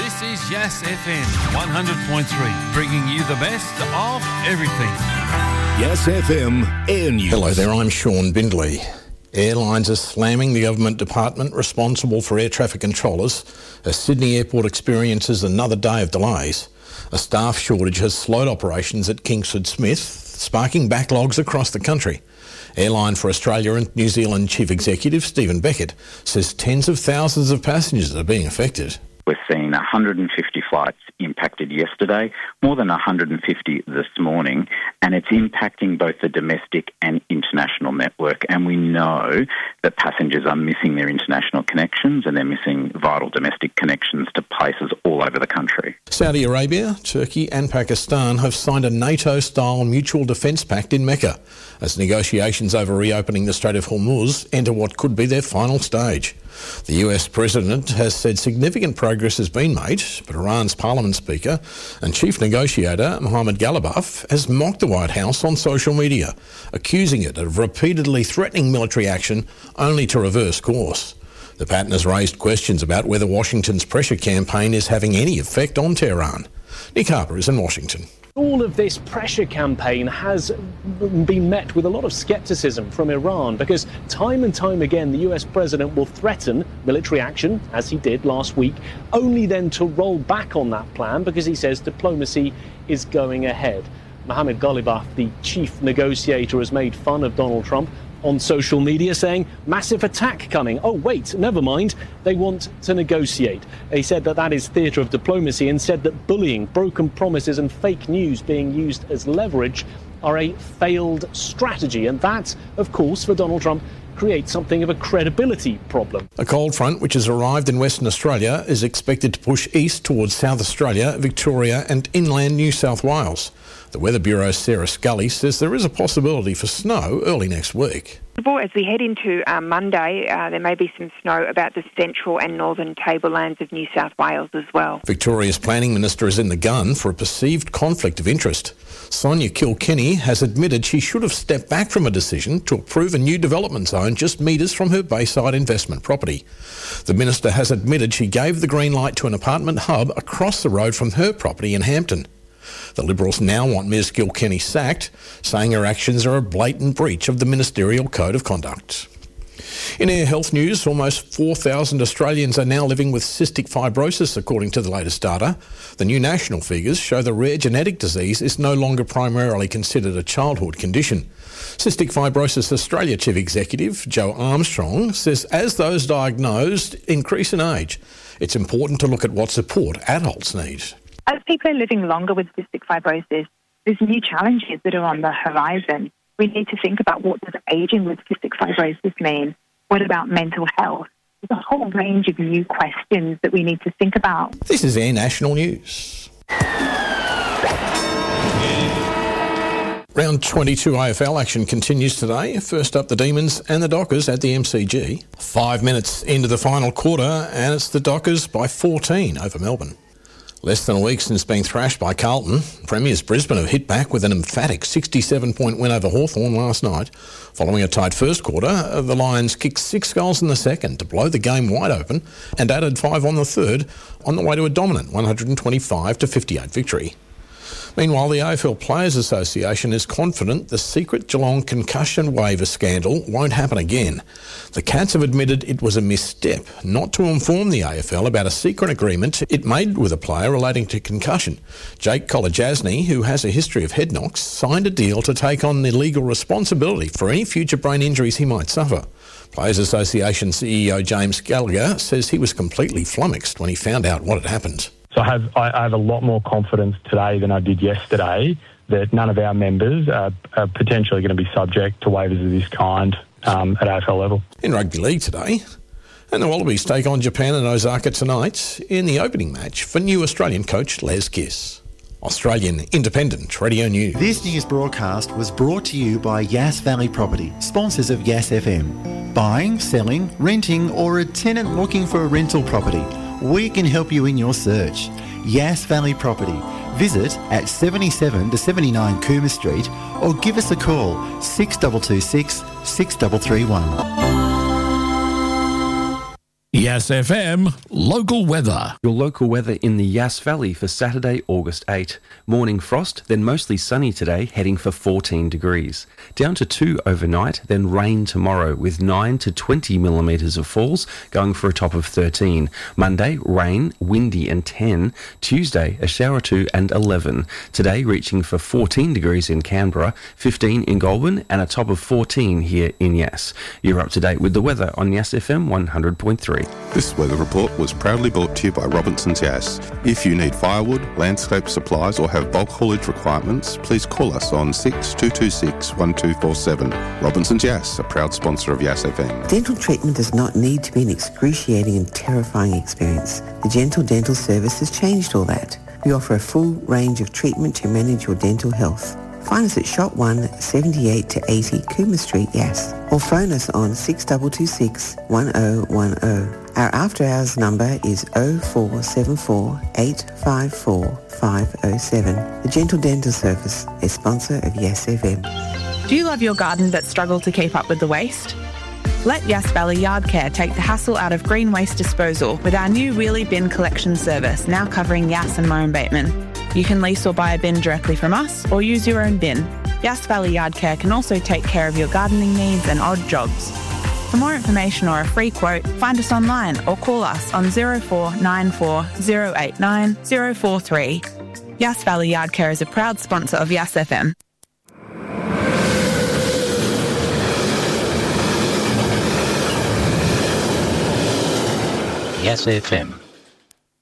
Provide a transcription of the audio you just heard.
This is Yes FM 100.3, bringing you the best of everything. Yes FM Air News. Hello there, I'm Sean Bindley. Airlines are slamming the government department responsible for air traffic controllers as Sydney Airport experiences another day of delays. A staff shortage has slowed operations at Kingsford Smith, sparking backlogs across the country. Airline for Australia and New Zealand Chief Executive Stephen Beckett says tens of thousands of passengers are being affected. We're seeing 150 flights impacted yesterday, more than 150 this morning, and it's impacting both the domestic and international network. And we know that passengers are missing their international connections and they're missing vital domestic connections to places all over the country. Saudi Arabia, Turkey and Pakistan have signed a NATO-style mutual defence pact in Mecca as negotiations over reopening the Strait of Hormuz enter what could be their final stage. The US President has said significant progress has been made, but Iran's Parliament Speaker and Chief Negotiator Mohammad Ghalibaf has mocked the White House on social media, accusing it of repeatedly threatening military action only to reverse course. The pattern has raised questions about whether Washington's pressure campaign is having any effect on Tehran. Nick Harper is in Washington. All of this pressure campaign has been met with a lot of scepticism from Iran because time and time again the US president will threaten military action, as he did last week, only then to roll back on that plan because he says diplomacy is going ahead. Mohammad Ghalibaf, the chief negotiator, has made fun of Donald Trump on social media, saying massive attack coming. Oh wait, never mind, they want to negotiate. He said that is theatre of diplomacy and said that bullying, broken promises and fake news being used as leverage are a failed strategy, and that, of course, for Donald Trump creates something of a credibility problem. A cold front which has arrived in Western Australia is expected to push east towards South Australia, Victoria and inland New South Wales. The Weather Bureau's Sarah Scully says there is a possibility for snow early next week. As we head into Monday, there may be some snow about the central and northern tablelands of New South Wales as well. Victoria's Planning Minister is in the gun for a perceived conflict of interest. Sonia Kilkenny has admitted she should have stepped back from a decision to approve a new development zone just metres from her Bayside investment property. The minister has admitted she gave the green light to an apartment hub across the road from her property in Hampton. The Liberals now want Ms Kilkenny sacked, saying her actions are a blatant breach of the Ministerial Code of Conduct. In air health news, almost 4,000 Australians are now living with cystic fibrosis, according to the latest data. The new national figures show the rare genetic disease is no longer primarily considered a childhood condition. Cystic Fibrosis Australia Chief Executive Joe Armstrong says as those diagnosed increase in age, it's important to look at what support adults need. As people are living longer with cystic fibrosis, there's new challenges that are on the horizon. We need to think about what does ageing with cystic fibrosis mean? What about mental health? There's a whole range of new questions that we need to think about. This is Air National News. Round 22 AFL action continues today. First up, the Demons and the Dockers at the MCG. 5 minutes into the final quarter, and it's the Dockers by 14 over Melbourne. Less than a week since being thrashed by Carlton, Premiers Brisbane have hit back with an emphatic 67-point win over Hawthorn last night. Following a tight first quarter, the Lions kicked 6 goals in the second to blow the game wide open and added 5 on the third on the way to a dominant 125-58 victory. Meanwhile, the AFL Players Association is confident the secret Geelong concussion waiver scandal won't happen again. The Cats have admitted it was a misstep not to inform the AFL about a secret agreement it made with a player relating to concussion. Jake Kolajasny, who has a history of head knocks, signed a deal to take on the legal responsibility for any future brain injuries he might suffer. Players Association CEO James Gallagher says he was completely flummoxed when he found out what had happened. So I have a lot more confidence today than I did yesterday that none of our members are potentially going to be subject to waivers of this kind at AFL level. In rugby league today, and the Wallabies take on Japan and Osaka tonight in the opening match for new Australian coach Les Kiss. Australian Independent Radio News. This news broadcast was brought to you by Yass Valley Property, sponsors of Yass FM. Buying, selling, renting or a tenant looking for a rental property, we can help you in your search. Yass Valley Property. Visit at 77 to 79 Cooma Street or give us a call 6226 6331. Yas FM local weather. Your local weather in the Yass Valley for Saturday, August 8. Morning frost, then mostly sunny today, heading for 14 degrees. Down to 2 overnight, then rain tomorrow with 9 to 20 millimetres of falls, going for a top of 13. Monday, rain, windy and 10. Tuesday, a shower or 2 and 11. Today, reaching for 14 degrees in Canberra, 15 in Goulburn and a top of 14 here in Yass. You're up to date with the weather on Yass FM 100.3. This weather report was proudly brought to you by Robinson's Yass. If you need firewood, landscape supplies or have bulk haulage requirements, please call us on 6226 1247. Robinson's Yass, a proud sponsor of Yass FM. Dental treatment does not need to be an excruciating and terrifying experience. The Gentle Dental Service has changed all that. We offer a full range of treatment to manage your dental health. Find us at Shop 1, 78 to 80 Cooma Street, Yass, or phone us on 6226 1010. Our after hours number is 0474 854 507. The Gentle Dental Service, a sponsor of Yass FM. Do you love your garden but struggle to keep up with the waste? Let Yass Valley Yard Care take the hassle out of green waste disposal with our new wheelie bin collection service, now covering Yass and Murray Bateman. You can lease or buy a bin directly from us or use your own bin. Yass Valley Yard Care can also take care of your gardening needs and odd jobs. For more information or a free quote, find us online or call us on 0494 089 043. Yass Valley Yard Care is a proud sponsor of Yass FM. Yass FM.